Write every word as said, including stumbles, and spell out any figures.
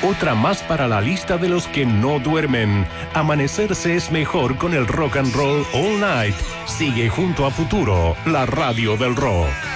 Otra más para la lista de los que no duermen. Amanecerse es mejor con el rock and roll all night. Sigue junto a Futuro, la radio del rock.